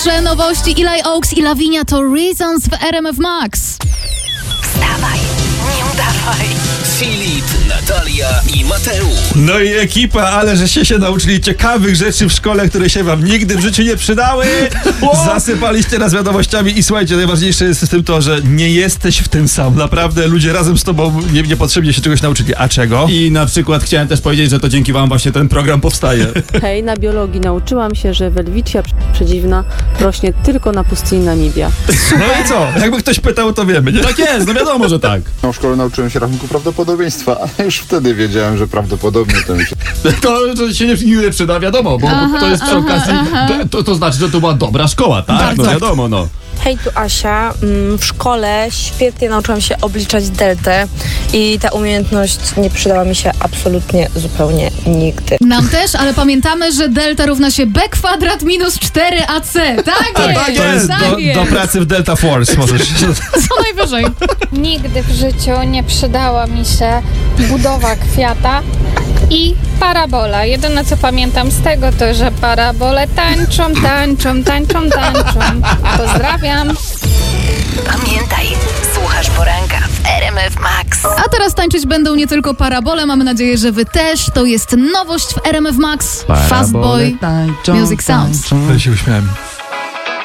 Że nowości Eli Oaks i Lavinia to Reasons w RMF Max. Wstawaj, nie udawaj. Filip, Natalia i Mateusz. No i ekipa, ale żeście się nauczyli ciekawych rzeczy w szkole, które się wam nigdy w życiu nie przydały. Zasypaliście nas wiadomościami i słuchajcie, najważniejsze jest z tym to, że nie jesteś w tym sam. Naprawdę ludzie razem z tobą niepotrzebnie się czegoś nauczyli. A czego? I na przykład chciałem też powiedzieć, że to dzięki wam właśnie ten program powstaje. Hej, na biologii nauczyłam się, że welwicia przedziwna rośnie tylko na pustyni Namibia. No i co? Jakby ktoś pytał, to wiemy, nie? Tak jest, no wiadomo, że tak. W szkole nauczyłem się rachunku prawdopodobieństwa, ale już wtedy wiedziałem, że prawdopodobnie to mi się... To się nigdy nie przyda, wiadomo, bo to jest przy okazji, to znaczy, że to była dobra szkoła, tak? Tak, No tak. wiadomo, no. Hej, tu Asia. W szkole świetnie nauczyłam się obliczać deltę i ta umiejętność nie przydała mi się absolutnie zupełnie nigdy. Nam też, ale pamiętamy, że delta równa się b kwadrat minus 4ac. Tak jest, To jest do pracy w Delta Force możesz. Co najwyżej. Nigdy w życiu nie przydała mi się budowa kwiata i parabola. Jedyne co pamiętam z tego to, że parabole tańczą. Pozdrawiam. Pamiętaj, słuchasz poranka w RMF Max. A teraz tańczyć będą nie tylko parabole, mamy nadzieję, że wy też. To jest nowość w RMF Max. Fastboy Music Sounds. Ja się uśmiałem.